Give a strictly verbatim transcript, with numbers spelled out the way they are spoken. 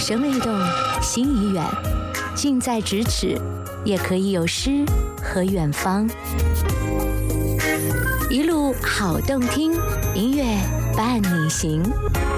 声未动，心已远，近在咫尺，也可以有诗和远方。一路好动听，音乐伴你行。